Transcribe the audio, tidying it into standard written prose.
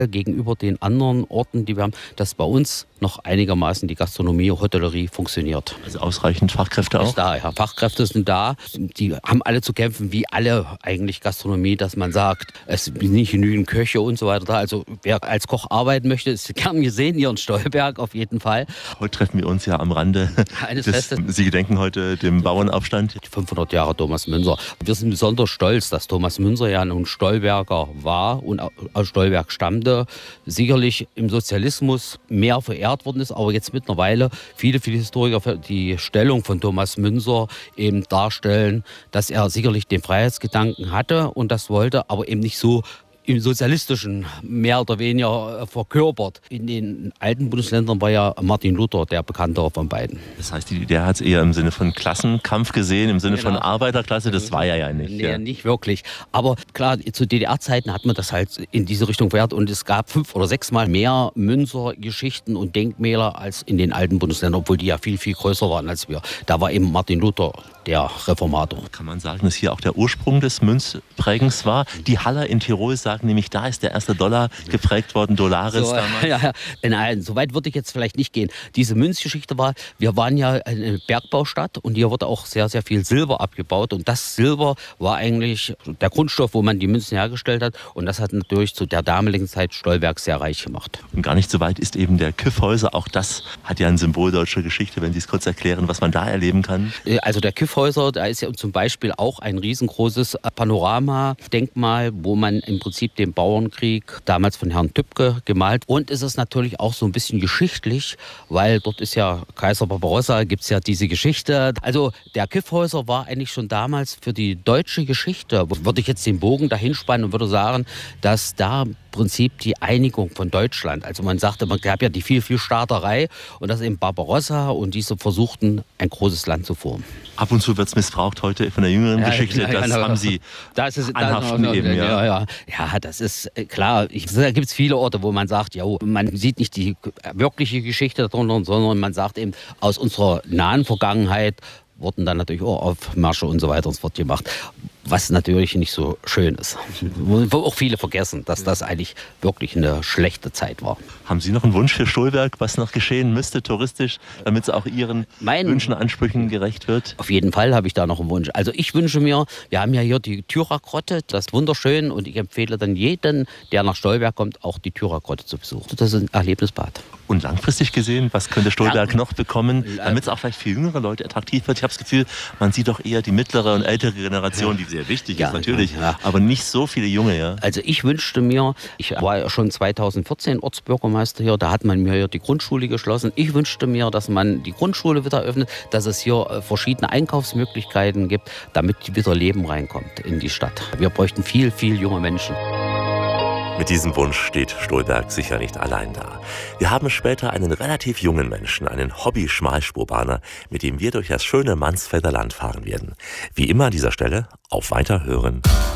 gegenüber den anderen Orten, die wir haben, dass bei uns noch einigermaßen die Gastronomie, Hotellerie funktioniert. Also ausreichend Fachkräfte auch? Ist da, ja. Fachkräfte sind da. Die haben alle zu kämpfen, wie alle eigentlich Gastronomie, dass man sagt, es sind nicht genügend Köche und so weiter da. Also wer als Koch arbeiten möchte, ist gern gesehen hier in Stolberg auf jeden Fall. Heute treffen wir uns ja am Rande eines des Festes. Sie gedenken heute dem Bauernaufstand. 500 Jahre Thomas Münzer. Wir sind besonders stolz, dass Thomas Münzer ja nun Stolberger war und aus Stolberg stammte. Sicherlich im Sozialismus mehr verehrt worden ist, aber jetzt mittlerweile viele Historiker die Stellung von Thomas Münzer eben darstellen, dass er sicherlich den Freiheitsgedanken hatte und das wollte, aber eben nicht so im Sozialistischen mehr oder weniger verkörpert. In den alten Bundesländern war ja Martin Luther der bekanntere von beiden. Das heißt, der hat es eher im Sinne von Klassenkampf gesehen, im Sinne von Arbeiterklasse, das war er ja nicht. Nee, nicht wirklich. Aber klar, zu DDR-Zeiten hat man das halt in diese Richtung verehrt und es gab 5 oder 6 Mal mehr Münzer-Geschichten und Denkmäler als in den alten Bundesländern, obwohl die ja viel, viel größer waren als wir. Da war eben Martin Luther der Reformator. Kann man sagen, dass hier auch der Ursprung des Münzprägens war? Die Haller in Tirol sagen nämlich, da ist der erste Dollar geprägt worden, Dollaris so, damals. Ja. Nein, so weit würde ich jetzt vielleicht nicht gehen. Diese Münzgeschichte war, wir waren ja eine Bergbaustadt und hier wurde auch sehr, sehr viel Silber abgebaut und das Silber war eigentlich der Grundstoff, wo man die Münzen hergestellt hat und das hat natürlich zu der damaligen Zeit Stolberg sehr reich gemacht. Und gar nicht so weit ist eben der Kyffhäuser, auch das hat ja ein Symbol deutscher Geschichte, wenn Sie es kurz erklären, was man da erleben kann. Also der Kyffhäuser, da ist ja zum Beispiel auch ein riesengroßes Panorama-Denkmal, wo man im Prinzip den Bauernkrieg damals von Herrn Tübke gemalt. Und es ist natürlich auch so ein bisschen geschichtlich, weil dort ist ja Kaiser Barbarossa, gibt es ja diese Geschichte. Also der Kyffhäuser war eigentlich schon damals für die deutsche Geschichte, würde ich jetzt den Bogen dahin spannen und würde sagen, dass da im Prinzip die Einigung von Deutschland, also man sagte, man gab ja die viel, viel Staaterei und dass eben Barbarossa und diese versuchten, ein großes Land zu formen. Ab und zu wird es missbraucht heute von der jüngeren Geschichte, das haben Sie anhaften eben. Ja, das ist klar. Da gibt es viele Orte, wo man sagt, ja, man sieht nicht die wirkliche Geschichte darunter, sondern man sagt eben, aus unserer nahen Vergangenheit wurden dann natürlich auch Aufmärsche und so weiter und so fort gemacht. Was natürlich nicht so schön ist. Wo auch viele vergessen, dass das eigentlich wirklich eine schlechte Zeit war. Haben Sie noch einen Wunsch für Stolberg, was noch geschehen müsste touristisch, damit es auch Ihren Wünschen, Ansprüchen gerecht wird? Auf jeden Fall habe ich da noch einen Wunsch. Also ich wünsche mir, wir haben ja hier die Thürer-Grotte, das ist wunderschön und ich empfehle dann jeden, der nach Stolberg kommt, auch die Thürer-Grotte zu besuchen. Das ist ein Erlebnisbad. Und langfristig gesehen, was könnte Stolberg noch bekommen, damit es auch vielleicht für jüngere Leute attraktiv wird? Ich habe das Gefühl, man sieht doch eher die mittlere und ältere Generation, die sehr wichtig ist natürlich, aber nicht so viele Junge. Ja. Also ich wünschte mir, ich war ja schon 2014 Ortsbürgermeister hier, da hat man mir hier die Grundschule geschlossen. Ich wünschte mir, dass man die Grundschule wieder öffnet, dass es hier verschiedene Einkaufsmöglichkeiten gibt, damit wieder Leben reinkommt in die Stadt. Wir bräuchten viel, viel junge Menschen. Mit diesem Wunsch steht Stolberg sicher nicht allein da. Wir haben später einen relativ jungen Menschen, einen Hobby-Schmalspurbahner, mit dem wir durch das schöne Mansfelder Land fahren werden. Wie immer an dieser Stelle, auf Weiterhören.